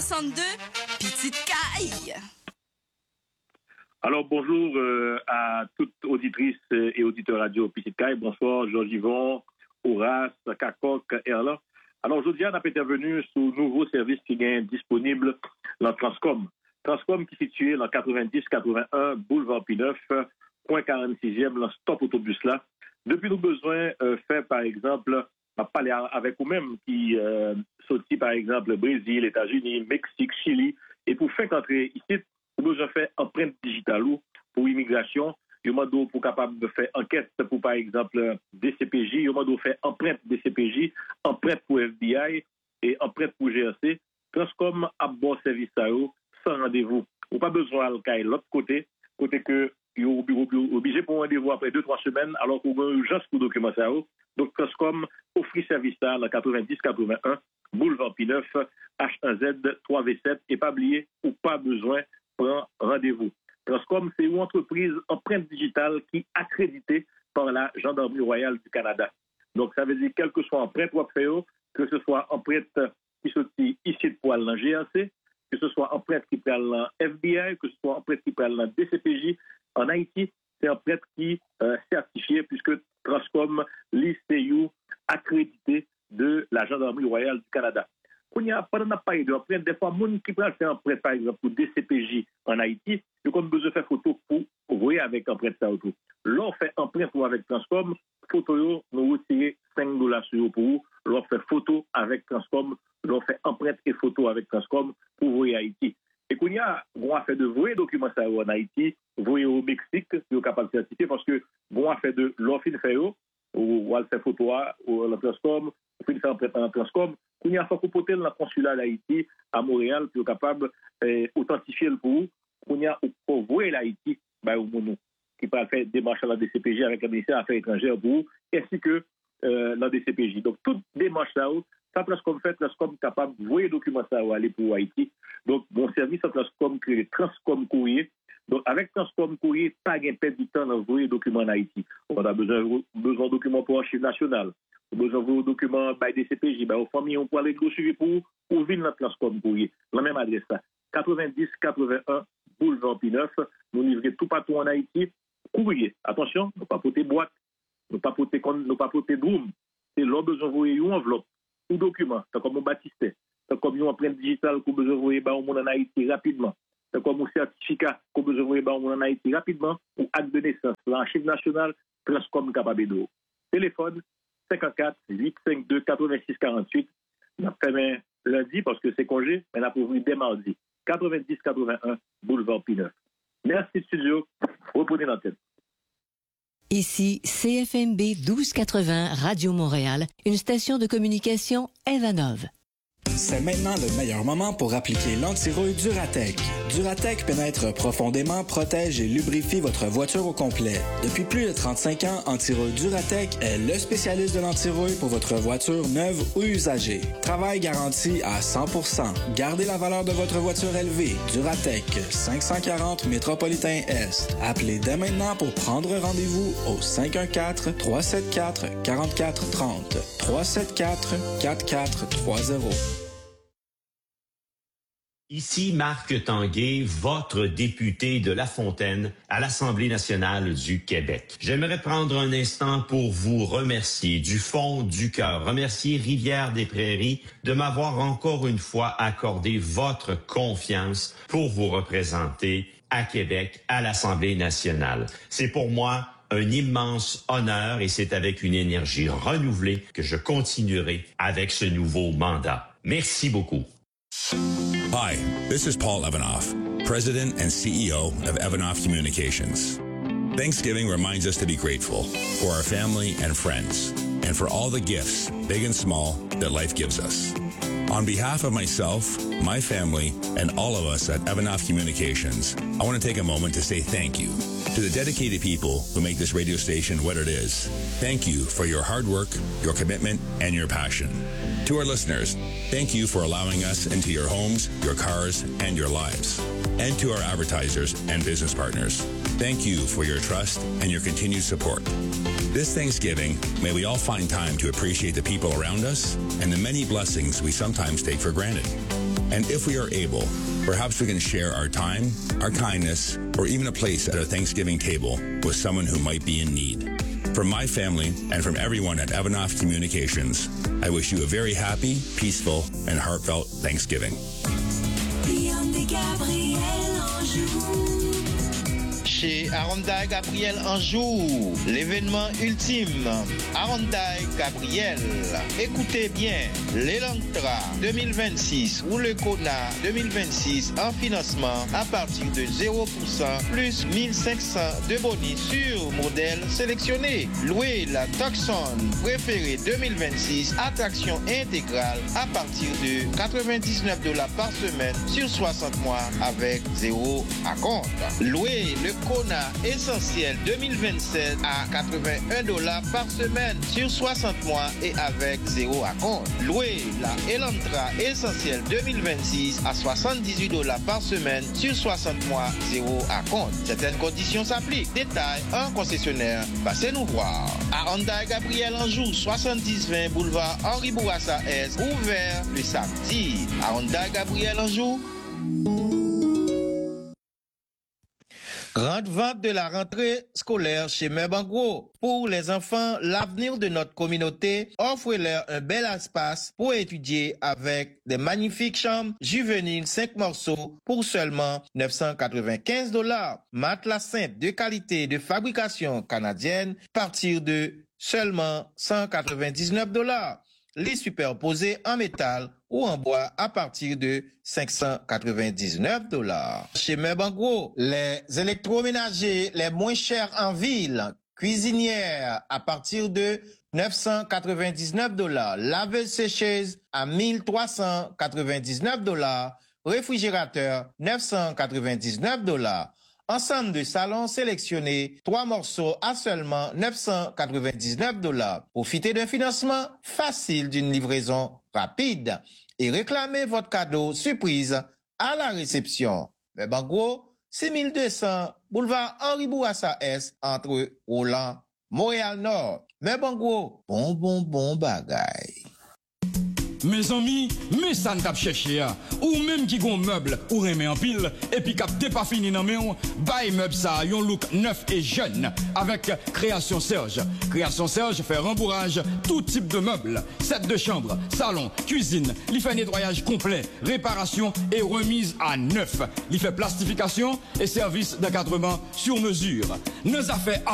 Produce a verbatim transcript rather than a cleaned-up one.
soixante-deux, Petite Caille. Alors bonjour euh, à toutes auditrices et auditeurs radio Petite Caille. Bonsoir Georges Yvon, Horace, Kakok, Erlan. Alors aujourd'hui, on a intervenu sur le nouveau service qui est disponible dans Transcom. Transcom qui est situé dans quatre-vingt-dix quatre-vingt-un Boulevard P-neuf, point quarante-sixième, dans stop autobus là. Depuis nos besoins euh, faits par exemple, on va parler avec vous-même qui euh, sortit par exemple Brésil, États-Unis, Mexique, Chili, et pour faire entrer ici, vous besoin faire empreinte digitale ou pour immigration, il y a pour capable de faire enquête pour par exemple D C P J, il y a faire empreinte D C P J, empreinte pour F B I et empreinte pour G R C. Transcom a bon service à eux sans rendez-vous. Ou pas besoin de l'autre côté, côté que vous êtes obligé pour un rendez-vous après deux, trois semaines, alors qu'on a urgence pour documenter ça. Donc, Transcom offre service à la quatre-vingt-dix quatre-vingt-un, Boulevard P-neuf, H un Z, trois V sept, et pas oublier ou pas besoin, prendre rendez-vous. Transcom, c'est une entreprise empreinte digitale qui est accréditée par la Gendarmerie royale du Canada. Donc, ça veut dire, quel que soit empreinte ou fait, que ce soit empreinte qui sortit ici de poil dans G R C, que ce soit empreinte qui prend dans F B I, que ce soit empreinte qui prend dans D C P J, en Haïti, c'est un prêtre qui euh, certifié puisque Transcom, l'I C U, accrédité de la Gendarmerie royale du Canada. On y a pas de pas de prêtre, des fois, moun qui prend faire un prêtre, par exemple, pour D C P J en Haïti, il a besoin de faire photo pour voir avec un prêtre ça autour. L'on fait empreinte pour avec Transcom, photo, nous retirons cinq dollars sur eux pour vous. L'on fait photo avec Transcom, l'on fait empreinte et photo avec Transcom pour voir Haïti. Et qu'on y a, on a fait de vrais documents ça en Haïti, voyez au Mexique, vous êtes capable de certifier parce que on a fait de l'offre fait ou on a fait photo ou la Transcom, on fait faire empreinte en Transcom, qu'on y a fait compoter dans la consulat d'Haïti à Montréal, puis capable d'authentifier le pour qu'on y a pour voir l'Haïti, bah au monde qui peut faire démarche à la D C P J avec le ministère des Affaires étrangères pour vous, ainsi que euh, la D C P J. Donc toute démarche là ça Transcom fait, Transcom capable de voir les documents ça aller pour Haïti. Donc mon service à Transcom créé Transcom Courrier. Donc avec Transcom Courrier, pas de perte du temps d'envoyer les documents en Haïti. On a besoin besoin de documents pour archives nationales. On a besoin de documents by D C P J, by aux familles, on peut aller suivre pour pour venir dans Transcom Courrier. La même adresse ça. quatre-vingt-dix quatre-vingt-un Boulevard P-neuf, nous livrons tout partout en Haïti. Courrier. Attention, ne pas porter boîte, ne pas porter ne pas porter broom. C'est l'on besoin d'envoyer une enveloppe ou document, c'est comme on baptisé, c'est comme une empreinte digitale qu'on besoin d'envoyer au monde en Haïti rapidement, c'est comme un certificat qu'on besoin d'envoyer au monde en Haïti rapidement, ou acte de naissance, l'archive nationale, Transcom capable de. Téléphone cinquante-quatre huit cinquante-deux quatre-vingt-six quarante-huit. On a fait lundi parce que c'est congé, mais on a prévu dès mardi. quatre-vingt-dix quatre-vingt-un Boulevard P-neuf. Merci studio, reprenez l'antenne. Ici C F M B douze quatre-vingts Radio Montréal, une station de communication Evanov. C'est maintenant le meilleur moment pour appliquer l'antirouille Duratec. Duratec pénètre profondément, protège et lubrifie votre voiture au complet. Depuis plus de trente-cinq ans, Antirouille Duratec est le spécialiste de l'antirouille pour votre voiture neuve ou usagée. Travail garanti à cent pour cent. Gardez la valeur de votre voiture élevée. Duratec, cinq cent quarante Métropolitain Est. Appelez dès maintenant pour prendre rendez-vous au cinq un quatre, trois sept quatre, quatre quatre trois zéro. trois sept quatre, quatre quatre trois zéro. Ici Marc Tanguay, votre député de La Fontaine à l'Assemblée nationale du Québec. J'aimerais prendre un instant pour vous remercier du fond du cœur, remercier Rivière-des-Prairies de m'avoir encore une fois accordé votre confiance pour vous représenter à Québec à l'Assemblée nationale. C'est pour moi un immense honneur et c'est avec une énergie renouvelée que je continuerai avec ce nouveau mandat. Merci beaucoup. Hi, this is Paul Evanoff, President and C E O of Evanoff Communications. Thanksgiving reminds us to be grateful for our family and friends, and for all the gifts, big and small, that life gives us. On behalf of myself, my family, and all of us at Evanoff Communications, I want to take a moment to say thank you to the dedicated people who make this radio station what it is. Thank you for your hard work, your commitment, and your passion. To our listeners, thank you for allowing us into your homes, your cars, and your lives. And to our advertisers and business partners, thank you for your trust and your continued support. This Thanksgiving, may we all find time to appreciate the people around us and the many blessings we sometimes take for granted. And if we are able, perhaps we can share our time, our kindness, or even a place at a Thanksgiving table with someone who might be in need. From my family and from everyone at Evanoff Communications, I wish you a very happy, peaceful, and heartfelt Thanksgiving. Chez Arondai Gabriel Anjou, l'événement ultime, Arondai Gabriel. Écoutez bien, l'Elantra deux mille vingt-six ou le Kona deux mille vingt-six en financement à partir de zéro pour cent plus mille cinq cents de bonus sur modèle sélectionné. Louez la Tucson préférée deux mille vingt-six, attraction intégrale à partir de quatre-vingt-dix-neuf dollars par semaine sur soixante mois avec zéro à compte. Louez le Kona Essentiel deux mille vingt-sept à quatre-vingt-un dollars par semaine sur soixante mois et avec zéro à compte. Louez la Elantra Essentiel deux mille vingt-six à soixante-dix-huit dollars par semaine sur soixante mois, zéro à compte. Certaines conditions s'appliquent. Détails en concessionnaire. Passez nous voir. À Hyundai Gabriel Anjou, soixante-dix vingt boulevard Henri Bourassa S, ouvert le samedi. À Hyundai Gabriel Anjou. Grande vente de la rentrée scolaire chez Meubangro. Pour les enfants, l'avenir de notre communauté, offrez-leur un bel espace pour étudier avec des magnifiques chambres juvéniles cinq morceaux pour seulement neuf cent quatre-vingt-quinze dollars. Matelas simple de qualité de fabrication canadienne, à partir de seulement cent quatre-vingt-dix-neuf dollars. Les superposés en métal ou en bois à partir de cinq cent quatre-vingt-dix-neuf dollars. Chez Meubangro, les électroménagers les moins chers en ville, cuisinière à partir de neuf cent quatre-vingt-dix-neuf dollars, laveuse-sécheuse à mille trois cent quatre-vingt-dix-neuf dollars, réfrigérateur neuf cent quatre-vingt-dix-neuf dollars. Ensemble de salons sélectionnés, trois morceaux à seulement neuf cent quatre-vingt-dix-neuf dollars. Profitez d'un financement facile d'une livraison rapide et réclamez votre cadeau surprise à la réception. Meubangro, six mille deux cents boulevard Henri Bourassa S entre Roland, Montréal-Nord. Meubangro, bon bon bon bagay. Mes amis, mais ça ne tape chercher ou même qui gon meuble ou remet en pile et puis cap pas fini dans main bail meuble ça yon look neuf et jeune avec Création Serge. Création Serge fait rembourrage tout type de meubles, set de chambre, salon, cuisine, il fait nettoyage complet, réparation et remise à neuf. Il fait plastification et service d'encadrement sur mesure. Nos affaires